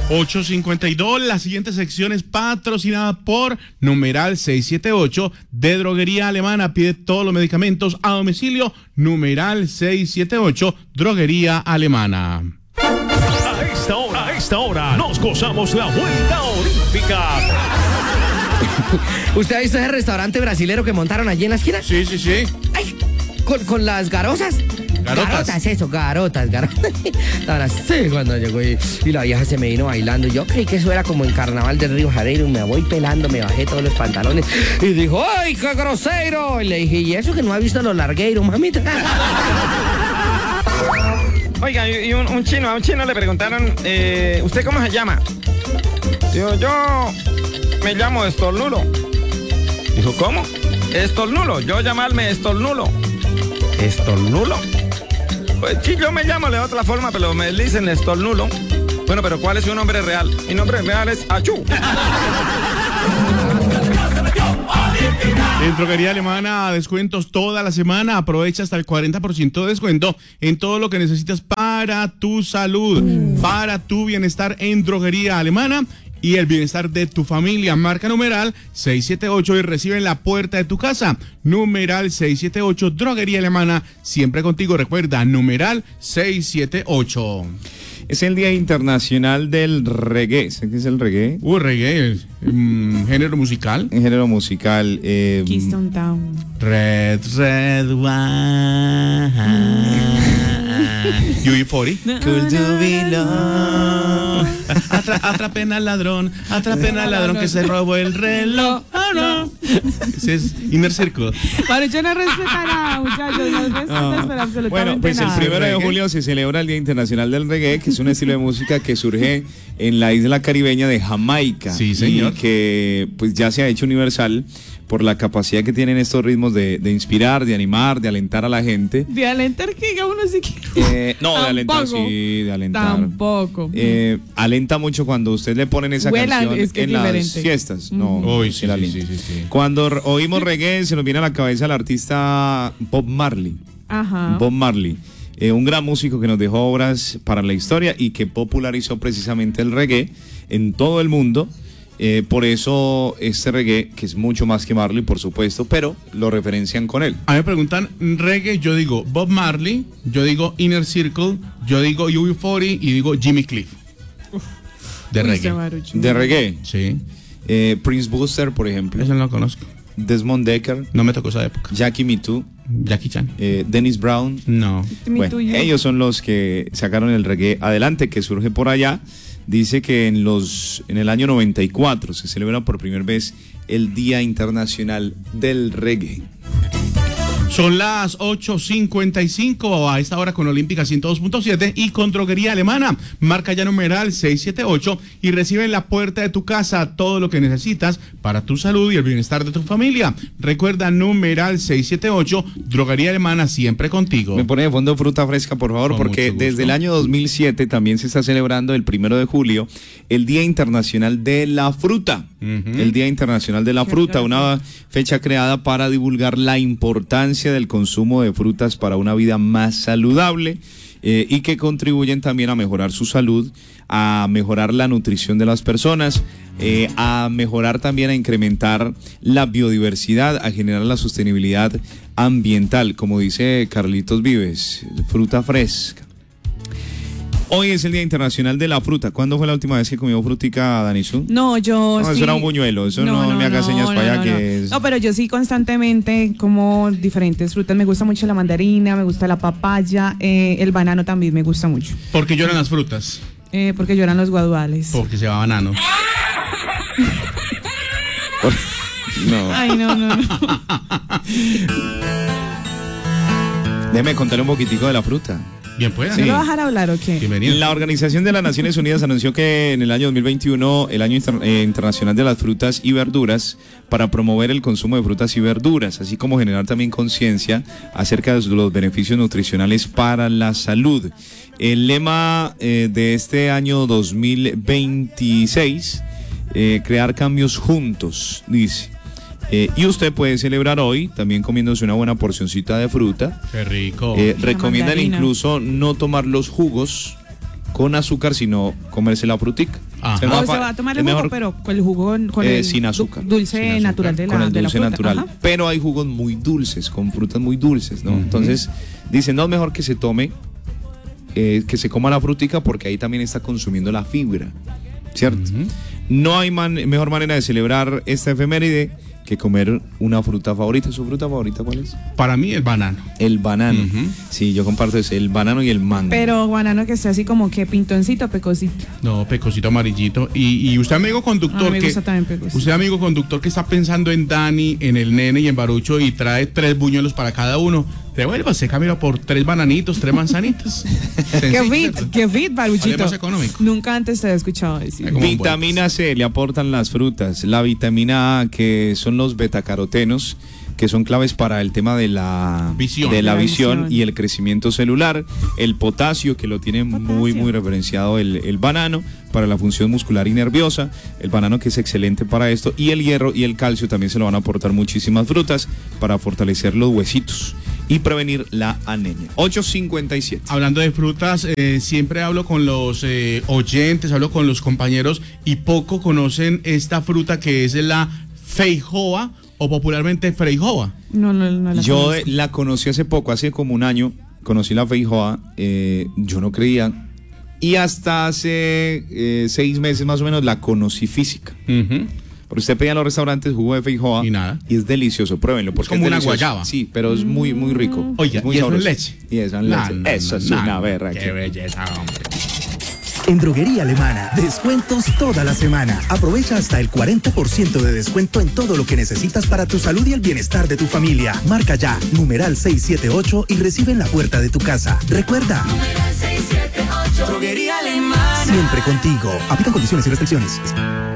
8:52, la siguiente sección es patrocinada por numeral 678 de Droguería Alemana. Pide todos los medicamentos a domicilio. Numeral 678, Droguería Alemana. A esta hora nos gozamos la vuelta olímpica. ¿Usted ha visto ese restaurante brasilero que montaron allí en la esquina? Sí. Ay, con las garosas. Garotas. Estaban así cuando llegó y la vieja se me vino bailando. Yo creí que eso era como en Carnaval del Río Janeiro. Me voy pelando, me bajé todos los pantalones y dijo, ¡ay, qué grosero! Y le dije, ¿y eso que no ha visto los largueiros, mamita? Oiga, y a un chino le preguntaron, ¿usted cómo se llama? Dijo, yo me llamo Estornulo. Dijo, ¿cómo? Estornulo, yo llamarme Estornulo. ¿Estornulo? Pues sí, yo me llamo de otra forma, pero me dicen Estornulo. Bueno, pero ¿cuál es su nombre real? Mi nombre real es Achú. En Droguería Alemana, descuentos toda la semana. Aprovecha hasta el 40% de descuento en todo lo que necesitas para tu salud, para tu bienestar en Droguería Alemana y el bienestar de tu familia. Marca numeral 678 y recibe en la puerta de tu casa. Numeral 678, Droguería Alemana, siempre contigo. Recuerda, numeral 678. Es el Día Internacional del Reggae. ¿Sabes qué es el reggae? Reggae, género musical. Un género musical. Keystone Town. Red wine. UB40. Could you be love? Atrapen al ladrón que se robó el reloj. Oh, no. Ese es Inner Circle. Para yo no respetará, muchachos, no respetan absolutamente bueno, pues nada. El 1 de julio se celebra el Día Internacional del Reggae, que es un estilo de música que surge en la isla caribeña de Jamaica. Sí, señor. Y que pues ya se ha hecho universal por la capacidad que tienen estos ritmos de inspirar, de animar, de alentar a la gente. De alentar que uno sí que... No, de alentar, sí, de alentar. Tampoco. Alenta mucho cuando usted le ponen esa canción es que en las fiestas. No, Uy, sí, sí. Cuando oímos reggae se nos viene a la cabeza el artista Bob Marley. Ajá. Bob Marley. Un gran músico que nos dejó obras para la historia y que popularizó precisamente el reggae en todo el mundo. Por eso este reggae, que es mucho más que Marley, por supuesto, pero lo referencian con él. A mí me preguntan reggae, yo digo Bob Marley, yo digo Inner Circle, yo digo UB40 y digo Jimmy Cliff. De reggae. ¿De reggae? Sí. Prince Buster, por ejemplo. Eso no lo conozco. Desmond Dekker. No me tocó esa época. Jackie Me Too. Jackie Chan. Dennis Brown. No. Bueno, ellos son los que sacaron el reggae adelante, que surge por allá. Dice que en el año 94 se celebra por primera vez el Día Internacional del Reggae. Son las 8:55 a esta hora con Olímpica 102.7 y con Droguería Alemana. Marca ya numeral 678 y recibe en la puerta de tu casa todo lo que necesitas para tu salud y el bienestar de tu familia. Recuerda numeral 678, Droguería Alemana, siempre contigo. Me pone de fondo fruta fresca, por favor, porque desde el año 2007 también se está celebrando el 1 de julio el Día Internacional de la Fruta. El Día Internacional de la Fruta, una fecha creada para divulgar la importancia del consumo de frutas para una vida más saludable y que contribuyen también a mejorar su salud, a mejorar la nutrición de las personas, a mejorar también, a incrementar la biodiversidad, a generar la sostenibilidad ambiental, como dice Carlitos Vives, fruta fresca. Hoy es el Día Internacional de la Fruta. ¿Cuándo fue la última vez que comió frutica, Danisu? No, yo sí. Eso era un buñuelo, eso no me haga señas para allá que es... No, pero yo sí constantemente como diferentes frutas. Me gusta mucho la mandarina, me gusta la papaya, el banano también me gusta mucho. ¿Por qué lloran las frutas? Porque lloran los guaduales. Porque se va banano. No. Ay, no. Déjeme contarle un poquitico de la fruta. Bien, pues. ¿Me lo vas a dejar hablar o qué? Bienvenido. La Organización de las Naciones Unidas anunció que en el año 2021, el año internacional de las frutas y verduras, para promover el consumo de frutas y verduras, así como generar también conciencia acerca de los beneficios nutricionales para la salud. El lema de este año 2026, crear cambios juntos, dice. Y usted puede celebrar hoy también comiéndose una buena porcioncita de fruta. Qué rico. Recomiendan incluso no tomar los jugos con azúcar, sino comerse la frutica. Ajá. O se va a tomar el jugo, pero con el jugo con el sin azúcar. Dulce Sin azúcar, natural de la con el de la dulce fruta. natural. Ajá. Pero hay jugos muy dulces, con frutas muy dulces, ¿no? Entonces, dicen, no, es mejor que se tome, que se coma la frutica porque ahí también está consumiendo la fibra, ¿cierto? No hay mejor manera de celebrar esta efeméride que comer una fruta favorita. ¿Su fruta favorita cuál es? Para mí el banano. El banano. Sí, yo comparto ese, el banano y el mango. Pero banano que sea así como que pintoncito, pecosito. No, pecosito amarillito. Y usted, amigo conductor, me gusta también pecosito. Usted, amigo conductor, que está pensando en Dani, en el nene y en Barucho y trae 3 buñuelos para cada uno, devuélvase, cámbialo por 3 bananitos, 3 manzanitas. Qué fit, Baruchito. Vale más económico. Nunca antes te había escuchado decir. Vitamina C le aportan las frutas. La vitamina A, que son los betacarotenos, que son claves para el tema de la visión y el crecimiento celular. El potasio, que lo tiene muy referenciado el banano para la función muscular y nerviosa. El banano, que es excelente para esto. Y el hierro y el calcio también se lo van a aportar muchísimas frutas para fortalecer los huesitos y prevenir la anemia. 8:57. Hablando de frutas, siempre hablo con los oyentes, hablo con los compañeros y poco conocen esta fruta que es la feijoa o popularmente freijoa. No la Yo conozco. la conocí hace poco, hace como un año, conocí la feijoa, yo no creía, y hasta hace 6 meses más o menos la conocí física. Porque usted pedía en los restaurantes jugo de feijoa y nada. Y es delicioso, pruébenlo. Porque como es una delicioso. guayaba. Sí, pero es muy rico. Oye, es muy y eso en sabroso. leche. Y eso en leche. Eso es una berra. Qué belleza, hombre. En Droguería Alemana, descuentos toda la semana. Aprovecha hasta el 40% de descuento en todo lo que necesitas para tu salud y el bienestar de tu familia. Marca ya, numeral 678 y recibe en la puerta de tu casa. Recuerda, Numeral 678. Droguería Alemana. siempre contigo. Aplican condiciones y restricciones.